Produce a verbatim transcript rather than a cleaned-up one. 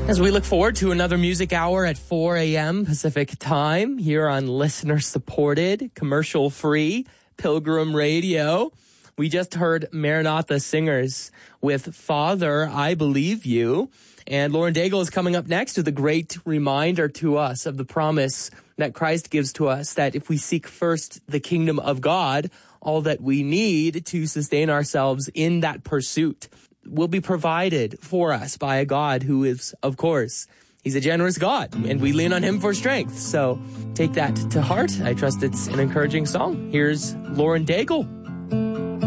As we look forward to another music hour at four a.m. Pacific time here on listener-supported, commercial-free Pilgrim Radio. We just heard Maranatha Singers with Father, I Believe You. And Lauren Daigle is coming up next with a great reminder to us of the promise that Christ gives to us, that if we seek first the kingdom of God, all that we need to sustain ourselves in that pursuit will be provided for us by a God who is, of course, he's a generous God, and we lean on him for strength. So take that to heart. I trust it's an encouraging song. Here's Lauren Daigle.